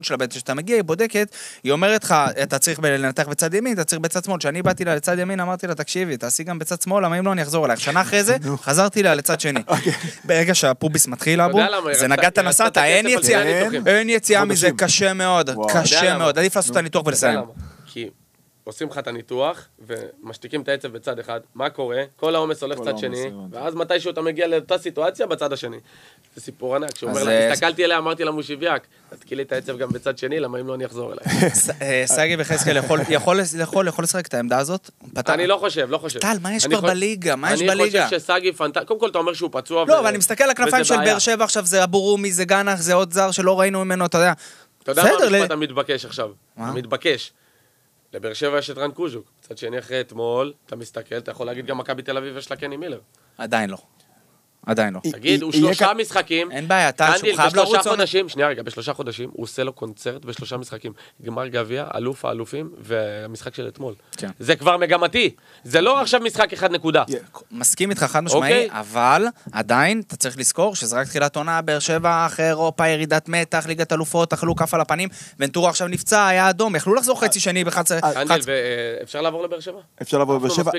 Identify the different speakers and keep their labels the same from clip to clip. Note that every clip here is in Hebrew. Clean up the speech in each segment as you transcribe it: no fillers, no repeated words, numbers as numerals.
Speaker 1: של הבית, שאתה מגיע, היא בודקת, היא אומרת לך, אתה צריך לנתח בצד ימין, אתה צריך בצד שמאל. כשאני באתי לה לצד ימין, אמרתי לה, תקשיבי, תעשי גם בצד שמאל, למה אם לא אני אחזור אלייך. שנה אחרי זה, חזרתי לה לצד שני. ברגע שהפוביס מתחיל, אבו, זה נגעת נסעת, אין יציאה מזה, קשה מאוד, קשה מאוד. עדיף לעשות את הניתוח ולסיים.
Speaker 2: כי עושים לך את הניתוח, ומשתיקים את העצב בצד אחד, מה קורה? כל העומס הולך צד שני, ואז מתישהו אתה מגיע לאותה סיטואציה בצד השני. זה סיפור ענק, שהוא אומר לה, הסתכלתי אליה, אמרתי לה מושיביאק, תתקיל לי את העצב גם בצד שני, למה אם לא אני אחזור אליי.
Speaker 1: סגי וחזקאל יכול לשחק את העמדה הזאת?
Speaker 2: אני לא חושב.
Speaker 1: טל, מה יש כבר בליגה?
Speaker 2: אני חושב שסגי פנטסטי, קודם כל אתה אומר שהוא פצוע.
Speaker 1: לא, אבל אני מסתכל על הכנפיים של באר שבע עכשיו, זה אבו רומי, זה גנח, זה עוד זר שלא ראינו ממנו, אתה יודע.
Speaker 2: אתה יודע מה המשפט המתבקש עכשיו? המתבקש. לבאר שבע יש את רן קוז'וק. קצת שני אחרי אתמול, אתה מסתכל, אתה יכול להגיד גם מכבי תל אביב יש לה קני מילר.
Speaker 1: עדיין לא.
Speaker 2: תגיד, הוא 3 משחקים.
Speaker 1: אין בעיה, טל, שהוא חייב לרוץ
Speaker 2: חודשים, שנייה רגע, ב3 חודשים, הוא עושה לו קונצרט ב3 משחקים. גמר גביע, אלוף האלופים, והמשחק של אתמול. זה כבר מגמתי. זה לא עכשיו משחק 1 נקודה.
Speaker 1: מסכים איתך חד משמעי, אבל עדיין, אתה צריך לזכור שזה רק תחילת עונה, באר שבע, אחרי אירופה, ירידת מתח, ליגת אלופות, אכלו כף על הפנים, ונטורו עכשיו נפצע, היה אדום, יכלו לחזור חצי שני
Speaker 2: אפשר לעבור לבאר שבע?
Speaker 3: אפשר לעבור לבאר שבע.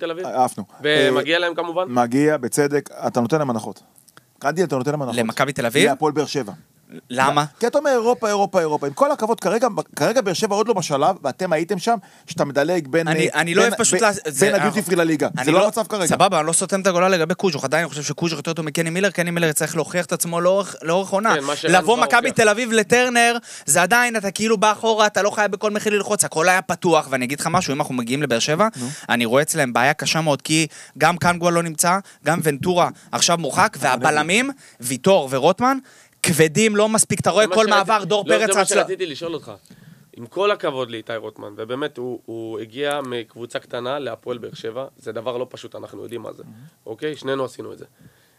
Speaker 2: ומגיע להם כמובן?
Speaker 3: מגיע, בצדק, אתה נותן להם הנחות. קנדי, אתה נותן להם הנחות.
Speaker 1: למכבי תל אביב?
Speaker 3: להפועל באר שבע.
Speaker 1: למה?
Speaker 3: כי אתה אומר אירופה. עם כל הכבוד, כרגע באר שבע עוד לא בשלב, ואתם הייתם שם, שאתה מדלג בין הדיוטי פרי לליגה. זה לא המצב כרגע.
Speaker 1: סבבה, אני לא סותם את הגולה לגבי קוז'וך. עדיין אני חושב שקוז'וך יותר טוב מקני מילר, קני מילר צריך להוכיח את עצמו לאורך עונה. לבוא מכבי תל אביב לטרנר, זה עדיין, אתה כאילו בא אחורה, אתה לא חייב בכל מחיר ללחוץ, הכל היה פתוח, ואני אגיד לך משהו, אם אנחנו מגיעים לבאר שבע, אני רואה אצלם בעיה קשה מאוד, כי גם קנגואל לא נמצא, גם ונטורה עכשיו מורחק, והבלמים, ויטור ורוטמן, כבדים, לא מספיק, אתה רואה כל מעבר, דור פרץ.
Speaker 2: זה מה שרציתי לשאול אותך. עם כל הכבוד לאיתי רוטמן, ובאמת הוא הגיע מקבוצה קטנה להפועל באר שבע, זה דבר לא פשוט, אנחנו יודעים מה זה. אוקיי? שנינו עשינו את זה.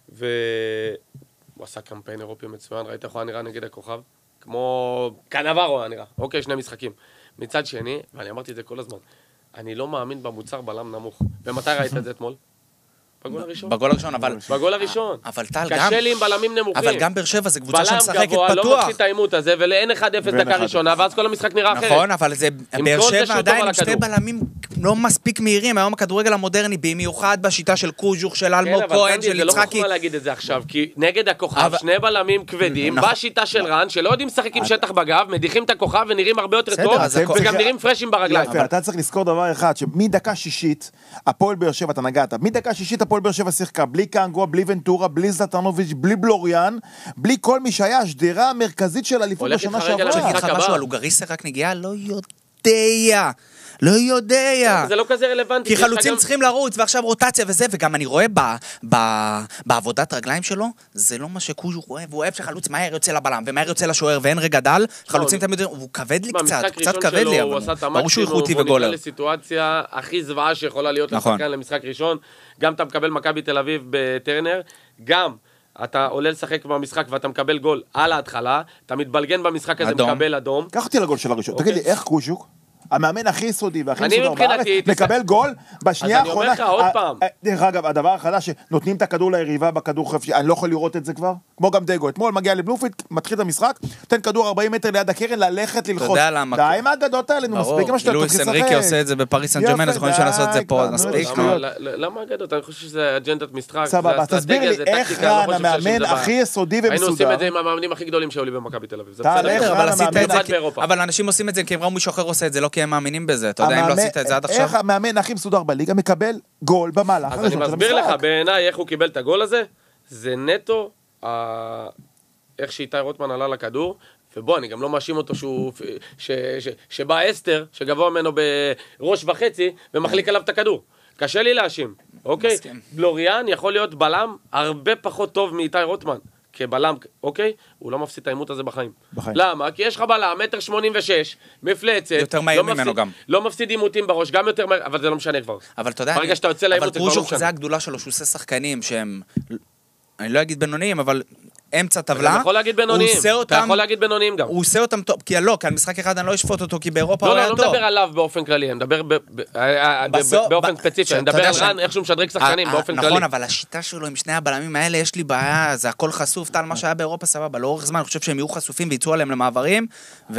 Speaker 2: והוא עשה קמפיין אירופי מצוין, ראית איך הוא נראה נגד הכוכב? כמו קנברו נראה. אוקיי, 2 משחקים. מצד שני, ואני אמרתי את זה כל הזמן, אני לא מאמין במוצר בלם נמוך. ומתי ראית את זה אתמול? בגול הראשון,
Speaker 1: אבל טל
Speaker 2: קשה לי עם בלמים נמוכים.
Speaker 1: אבל גם באר שבע זה קבוצה שמשחקת פתוח.
Speaker 2: בלם גבוה, לא מפסיד את העימות הזה, ולאין 1-0 דקה ראשונה, ואז כל המשחק נראה אחרת.
Speaker 1: נכון, אבל זה באר שבע עדיין עם 2 בלמים לא מספיק מהירים, היום הכדורגל המודרני, במיוחד בשיטה של קוז'וך, של אלמוג כהן, של יצחקי.
Speaker 2: זה לא חוכמה להגיד את זה עכשיו, כי נגד הכוכב, 2 בלמים כבדים, בשיטה של רן, שלא יודעים לשחק עם שטח בגב, מדיחים את הכוכב ונראים הרבה יותר טוב, וגם נראים פרשים ברגליים.
Speaker 3: אתה צריך לזכור דבר אחד, שמדקה שישית, הפועל באר שבע, אתה נגעת, מדקה שישית הפועל באר שבע שיחקה, בלי קנגו, בלי ונטורה, בלי זלטנוביץ', בלי בלוריאן, בלי כל מי שהיה השדרה המרכזית של אליפות בשנה שעברה.
Speaker 1: אני אגיד לך משהו, על אוגריסה רק נגיעה, לא יודע.
Speaker 2: זה לא כזה רלוונטי.
Speaker 1: כי חלוצים צריכים לרוץ, ועכשיו רוטציה וזה, וגם אני רואה בעבודת רגליים שלו, זה לא מה שקוז'וך אוהב, הוא אוהב שחלוץ מהר יוצא לבלם, ומהר יוצא לשוער, ואין רגע דל, חלוצים תמיד, הוא כבד לי קצת כבד לי, ברור שהוא איכותי וגולר.
Speaker 2: הוא נקרא לסיטואציה הכי זוועה שיכולה להיות לשחקן למשחק ראשון, גם אתה מקבל מכבי תל אביב בטרנר, גם אתה עולה לשחק במשחק ואתה מקבל גול על ההתחלה, אתה מתבלגן במשחק הזה, מקבל אדום.
Speaker 3: קח אותי לגול של הראשון, תגיד לי, איך קוז'וך? המאמן הכי יסודי והכי מסודר בארץ, מקבל גול בשנייה האחרונה.
Speaker 2: אז אני אומר לך עוד פעם.
Speaker 3: דרך אגב, הדבר החדש שנותנים את הכדור ליריבה בכדור חופשי, אני לא יכול לראות את זה כבר, כמו גם דגו, אתמול מגיע לבלומפילד, מתחיל את המשחק, נותן כדור 40 מטר ליד הקרן, ללכת ללחוץ. די מה האגדות האלה, מספיק מה שאתה
Speaker 1: לואיס אנריקי עושה את זה בפריס סן ז'רמן, אז יכולים לעשות את זה פה, מספיק.
Speaker 2: למה האגדות? אני חושב שזה אג'נדת משחק,
Speaker 3: סבבה, תסביר לי איך רן המאמן הכי יסודי ומסודר.
Speaker 2: היינו עושים את זה עם המאמנים הכי גדולים שעולים במכבי תל אביב.
Speaker 1: אבל אנשים עושים את זה כי הם ראו מישהו אחר עושה את זה, לא כי הם מאמינים בזה. אתה יודע אם לא עשית את זה עד עכשיו?
Speaker 3: איך המאמן הכי מסודר בליגה מקבל גול במהלך
Speaker 2: הראשון של המשחק? אז אני מסביר לך, בעיניי איך הוא קיבל את הגול הזה, זה נטו איך שאיתי רוטמן עלה לכדור, ובוא, אני גם לא מאשים אותו שבא אסתר, שגבוה ממנו בראש וחצי, ומחליק עליו את הכדור. קשה לי להאשים, אוקיי? בלוריאן יכול להיות בלם הרבה פחות טוב מאיתי רוטמן. כבלם, אוקיי? הוא לא מפסיד את העימות הזה בחיים. למה? כי יש לך בלם, 1.86 מטר, מפלצת.
Speaker 1: יותר מהיר ממנו גם.
Speaker 2: לא מפסיד עימותים בראש, גם יותר מהיר, אבל זה לא משנה כבר.
Speaker 1: אבל אתה יודע,
Speaker 2: ברגע שאתה יוצא לעימות, זה כבר לא משנה.
Speaker 1: זה הגדולה שלו, שהוא עושה שחקנים שהם, אני לא אגיד בינוניים, אבל אמצע טבלה.
Speaker 2: אתה יכול להגיד בינוניים. אתה יכול להגיד בינוניים גם.
Speaker 1: הוא עושה אותם טוב, כי לא, כי על משחק אחד אני לא אשפוט אותו, כי באירופה הוא היה טוב.
Speaker 2: לא מדבר עליו באופן כללי, אני מדבר באופן ספציפי, אני מדבר על רן, איך שהוא משדרג שחקנים באופן כללי.
Speaker 1: נכון, אבל השיטה שלו עם שני הבלמים האלה, יש לי בעיה, זה הכל חשוף, טל מה שהיה באירופה סבבה, לאורך זמן, אני חושב שהם יהיו חשופים ויצאו עליהם למעברים,